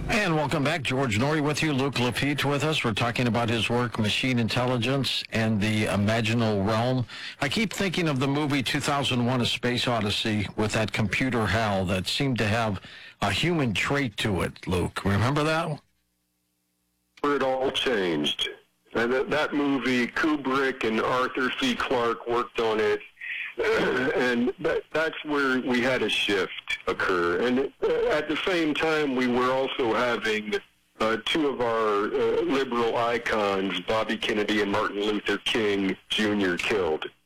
And welcome back. George Noory with you, Luke Lafitte with us. We're talking about his work, Machine Intelligence and the Imaginal Realm. I keep thinking of the movie 2001: A Space Odyssey with that computer HAL that seemed to have a human trait to it, Luke. Remember that? Where it all changed. And that movie, Kubrick and Arthur C. Clarke worked on it. And that's where we had a shift occur. And at the same time, we were also having two of our liberal icons, Bobby Kennedy and Martin Luther King Jr., killed.